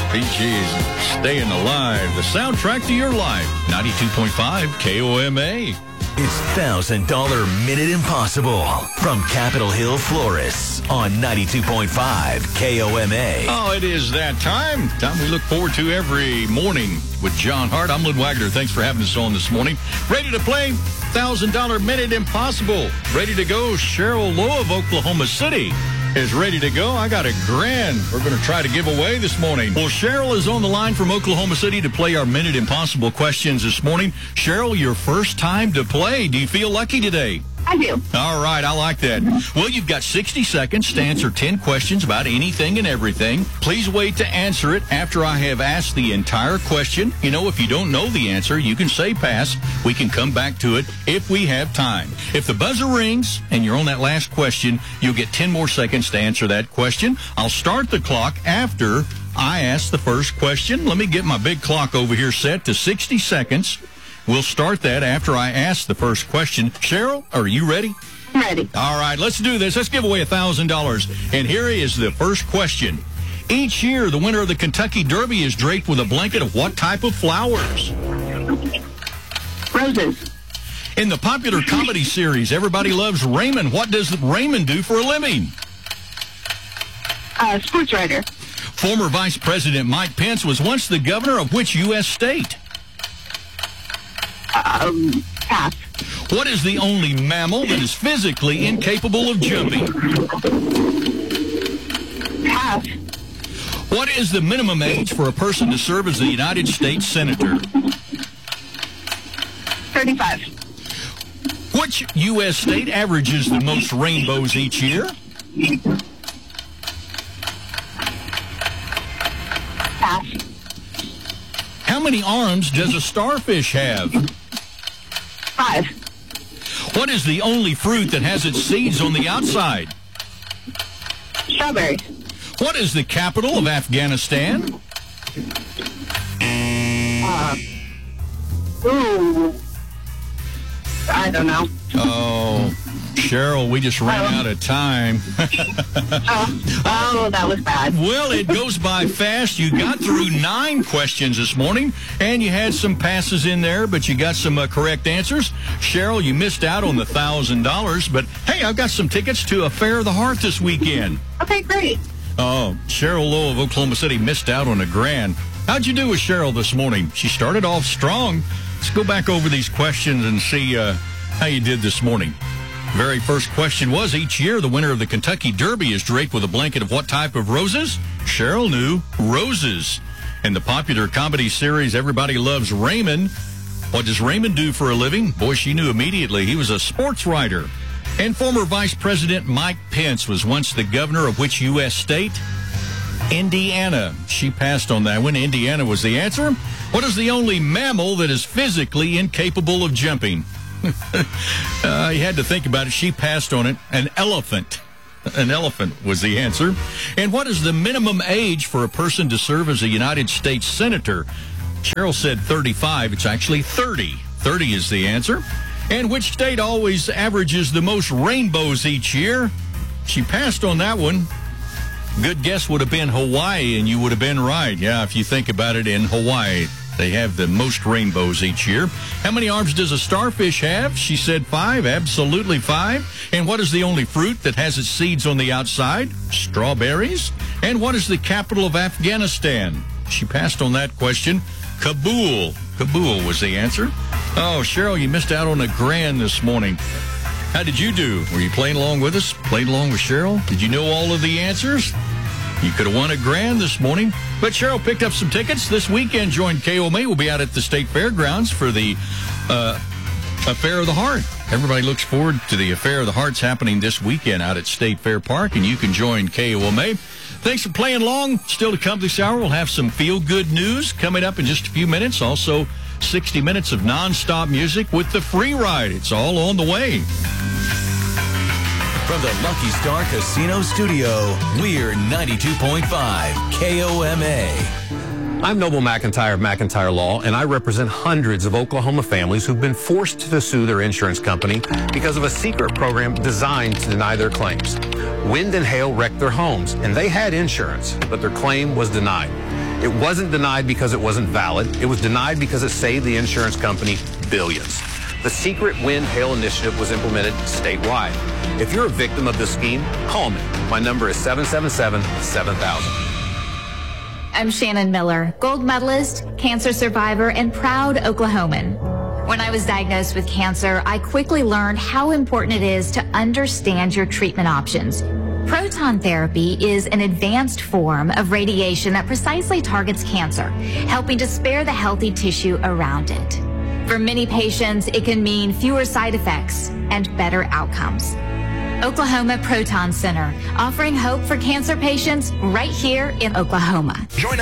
PG's Staying Alive, the soundtrack to your life. 92.5 KOMA. It's $1,000 Minute Impossible from Capitol Hill Florists on 92.5 KOMA. Oh, it is that time we look forward to every morning with John Hart. I'm Lynn Wagner. Thanks for having us on this morning. Ready to play $1,000 Minute Impossible. Ready to go. Cheryl Lowe of Oklahoma City is ready to go. I got $1,000 we're going to try to give away this morning. Well, Cheryl is on the line from Oklahoma City to play our Minute Impossible questions this morning. Cheryl, your first time to play. Do you feel lucky today? I do. All right, I like that. Well, you've got 60 seconds to answer 10 questions about anything and everything. Please wait to answer it after I have asked the entire question. You know, if you don't know the answer, you can say pass. We can come back to it if we have time. If the buzzer rings and you're on that last question, you'll get 10 more seconds to answer that question. I'll start the clock after I ask the first question. Let me get my big clock over here set to 60 seconds. We'll start that after I ask the first question. Cheryl, are you ready? Ready. All right, let's do this. Let's give away $1,000. And here is the first question. Each year, the winner of the Kentucky Derby is draped with a blanket of what type of flowers? Roses. In the popular comedy series, Everybody Loves Raymond, what does Raymond do for a living? Sports writer. Former Vice President Mike Pence was once the governor of which U.S. state? Pass. What is the only mammal that is physically incapable of jumping? Pass. What is the minimum age for a person to serve as a United States Senator? 35. Which U.S. state averages the most rainbows each year? Pass. How many arms does a starfish have? 5. What is the only fruit that has its seeds on the outside? Strawberry. What is the capital of Afghanistan? I don't know. Oh, Cheryl, we just ran out of time. That was bad. Well, it goes by fast. You got through 9 questions this morning, and you had some passes in there, but you got some correct answers. Cheryl, you missed out on the $1,000, but hey, I've got some tickets to Affair of the Heart this weekend. Okay, great. Oh, Cheryl Lowe of Oklahoma City missed out on $1,000. How'd you do with Cheryl this morning? She started off strong. Let's go back over these questions and see how you did this morning. Very first question was, each year the winner of the Kentucky Derby is draped with a blanket of what type of roses? Cheryl knew roses. In the popular comedy series Everybody Loves Raymond, what does Raymond do for a living? Boy, she knew immediately. He was a sports writer. And former Vice President Mike Pence was once the governor of which U.S. state? Indiana. She passed on that one. Indiana was the answer. What is the only mammal that is physically incapable of jumping? You had to think about it. She passed on it. An elephant. An elephant was the answer. And what is the minimum age for a person to serve as a United States Senator? Cheryl said 35. It's actually 30. 30 is the answer. And which state always averages the most rainbows each year? She passed on that one. Good guess would have been Hawaii, and you would have been right. Yeah, if you think about it, in Hawaii, they have the most rainbows each year. How many arms does a starfish have? She said 5, absolutely 5. And what is the only fruit that has its seeds on the outside? Strawberries. And what is the capital of Afghanistan? She passed on that question. Kabul. Kabul was the answer. Oh, Cheryl, you missed out on $1,000 this morning. How did you do? Were you playing along with us? Playing along with Cheryl? Did you know all of the answers? You could have won $1,000 this morning. But Cheryl picked up some tickets. This weekend, join KOMA. We'll be out at the State Fairgrounds for the Affair of the Heart. Everybody looks forward to the Affair of the Hearts happening this weekend out at State Fair Park, and you can join KOMA. Thanks for playing along. Still to come this hour, we'll have some feel-good news coming up in just a few minutes. Also, 60 minutes of nonstop music with the free ride. It's all on the way. From the Lucky Star Casino Studio, we're 92.5 KOMA. I'm Noble McIntyre of McIntyre Law, and I represent hundreds of Oklahoma families who've been forced to sue their insurance company because of a secret program designed to deny their claims. Wind and hail wrecked their homes, and they had insurance, but their claim was denied. It wasn't denied because it wasn't valid. It was denied because it saved the insurance company billions. The Secret Wind Hail Initiative was implemented statewide. If you're a victim of this scheme, call me. My number is 777-7000. I'm Shannon Miller, gold medalist, cancer survivor, and proud Oklahoman. When I was diagnosed with cancer, I quickly learned how important it is to understand your treatment options. Proton therapy is an advanced form of radiation that precisely targets cancer, helping to spare the healthy tissue around it. For many patients, it can mean fewer side effects and better outcomes. Oklahoma Proton Center, offering hope for cancer patients right here in Oklahoma. Join